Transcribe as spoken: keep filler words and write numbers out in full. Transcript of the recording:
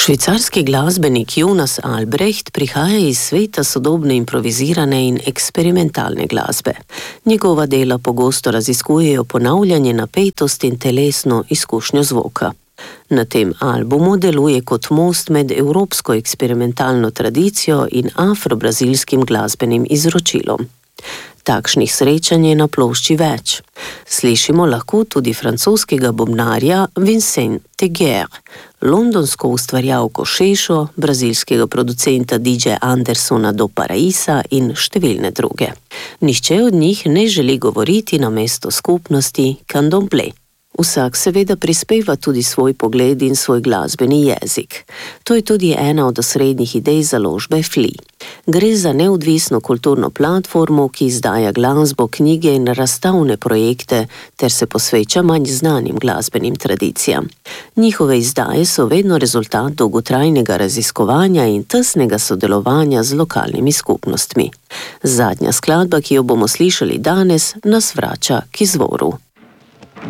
Švicarski glasbenik Jonas Albrecht prihaja iz sveta sodobne improvizirane in eksperimentalne glasbe. Njegova dela pogosto raziskujejo ponavljanje napetosti in telesno izkušnjo zvoka. Na tem albumu deluje kot most med evropsko eksperimentalno tradicijo in afro-brazilskim glasbenim izročilom. Takšnih srečanj je na plošči več. Slišimo lahko tudi francoskega bobnarja Vincent Teguer, londonsko ustvarjalko Šešo, brazilskega producenta D J Andersona do Paraísa in številne druge. Nihče od njih ne želi govoriti namesto skupnosti Candomblé. Vsak seveda prispeva tudi svoj pogled in svoj glasbeni jezik. To je tudi ena od osrednjih idej založbe Fli. Gre za neodvisno kulturno platformo, ki izdaja glasbo, knjige in razstavne projekte ter se posveča manj znanim glasbenim tradicijam. Njihove izdaje so vedno rezultat dolgotrajnega raziskovanja in tesnega sodelovanja z lokalnimi skupnostmi. Zadnja skladba, ki jo bomo slišali danes, nas vrača k izvoru.